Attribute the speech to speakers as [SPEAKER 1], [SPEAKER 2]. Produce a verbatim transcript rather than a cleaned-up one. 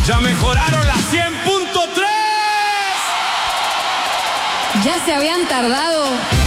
[SPEAKER 1] Ya mejoraron la cien punto tres.
[SPEAKER 2] Ya se habían tardado.